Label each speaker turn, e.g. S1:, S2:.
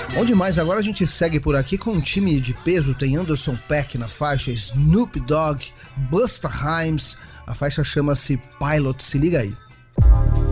S1: Bom demais, agora a gente segue por aqui com um time de peso, tem Anderson .Paak na faixa, Snoop Dogg, Busta Rhymes, a faixa chama-se Pilot, se liga aí.